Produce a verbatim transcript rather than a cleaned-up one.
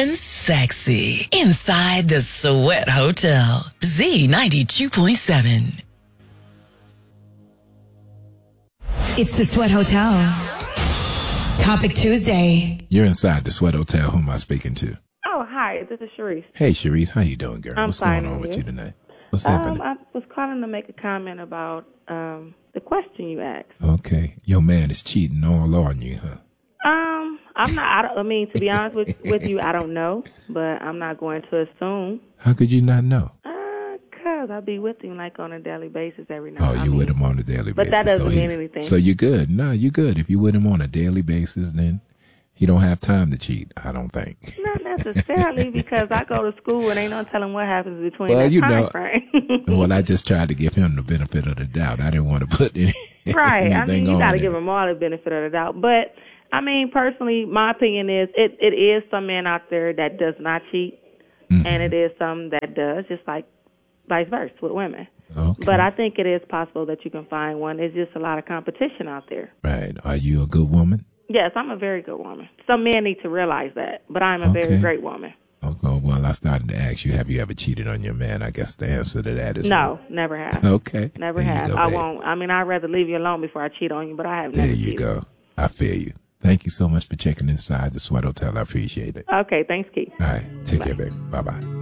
and sexy inside the Sweat Hotel. Z ninety-two point seven. It's the Sweat Hotel. Topic Tuesday. You're inside the Sweat Hotel. Who am I speaking to? Oh, hi. This is Sharice. Hey, Sharice. How you doing, girl? I'm What's fine, going on with you? you tonight? What's Um, happening? I was calling to make a comment about um, the question you asked. Okay. Your man is cheating all on you, huh? Um, I'm not. I, don't, I mean, to be honest with with you, I don't know, but I'm not going to assume. How could you not know? Uh, cause I be with him like on a daily basis every night. Oh, I you mean, with him on a daily but basis. that doesn't so he- mean anything. So you're good. No, you're good. If you're with him on a daily basis, then he don't have time to cheat, I don't think. Not necessarily, because I go to school and ain't no telling what happens between Well, that you time know- frame. Well, I just tried to give him the benefit of the doubt. I didn't want to put any, Right. I anything mean, you on got to there. give them all the benefit of the doubt. But, I mean, personally, my opinion is it, it is some men out there that does not cheat, Mm-hmm. and it is some that does, just like vice versa with women. Okay. But I think it is possible that you can find one. There's just a lot of competition out there. Right. Are you a good woman? Yes, I'm a very good woman. Some men need to realize that, but I'm a Okay. very great woman. Okay. Well, I started to ask you, have you ever cheated on your man? I guess the answer to that is No, never have. Okay. Never There you have. go, I babe. won't. I mean, I'd rather leave you alone before I cheat on you, but I have There never you cheated. go. I feel you. Thank you so much for checking inside the Sweat Hotel. I appreciate it. Okay, thanks, Keith. All right. Take care, baby. Bye-bye.